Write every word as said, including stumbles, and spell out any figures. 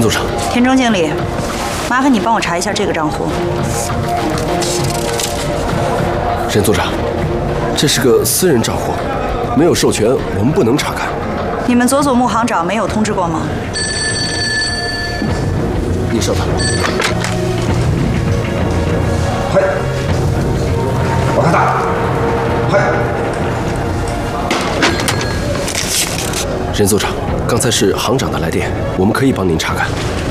组长。 田中经理，麻烦你帮我查一下这个账户。 任组长，这是个私人账户，没有授权，我们不能查看。 你们佐佐木行长没有通知过吗？ 你稍等。 嗨，我看大。嗨。 任组长，刚才是行长的来电，我们可以帮您查看。